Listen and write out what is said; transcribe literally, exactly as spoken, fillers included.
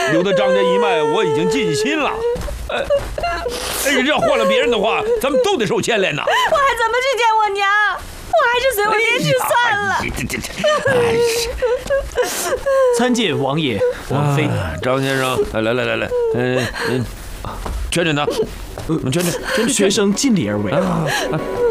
留得张家一脉，我已经尽心了。呃，人要换了别人的话，咱们都得受牵连呐。 我还怎么去见我娘？我还是随我爹去算了。 参见王爷、王妃。 张先生，来来来来，嗯嗯，劝劝他，劝劝劝劝。 学生尽力而为。